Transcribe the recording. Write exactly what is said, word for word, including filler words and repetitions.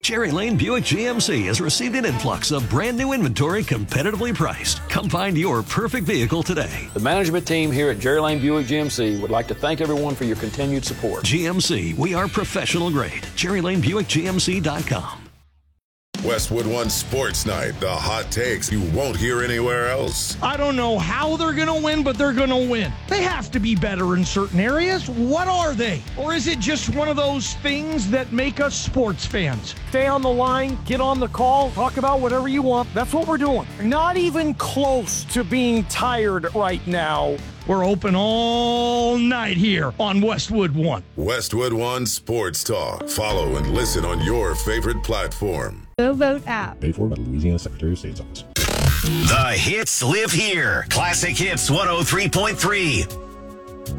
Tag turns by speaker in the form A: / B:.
A: Cherry Lane Buick G M C has received an influx of brand new inventory competitively priced. Come find your perfect vehicle today.
B: The management team here at Cherry Lane Buick G M C would like to thank everyone for your continued support.
A: G M C, we are professional grade. Cherry Lane Buick G M C dot com.
C: Westwood One Sports Night, the hot takes you won't hear anywhere else.
D: I don't know how they're going to win, but they're going to win. They have to be better in certain areas. What are they? Or is it just one of those things that make us sports fans?
E: Stay on the line, get on the call, talk about whatever you want. That's what we're doing. Not even close to being tired right now.
D: We're open all night here on Westwood One.
C: Westwood One Sports Talk. Follow and listen on your favorite platform.
F: Go Vote app.
G: Paid for by the Louisiana Secretary of State's office.
H: The hits live here. Classic Hits one oh three point three.